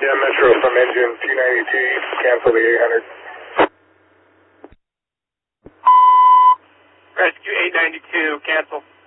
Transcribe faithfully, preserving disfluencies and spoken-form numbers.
Yeah, Metro from engine two ninety-two, cancel the eight hundred. Rescue eight ninety-two, cancel.